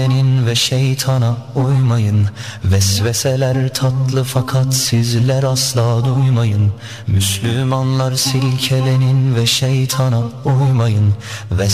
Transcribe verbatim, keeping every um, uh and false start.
ve şeytana uymayın. Vesveseler tatlı fakat sizler asla duymayın. Müslümanlar silkelenin ve şeytana uymayın. Ves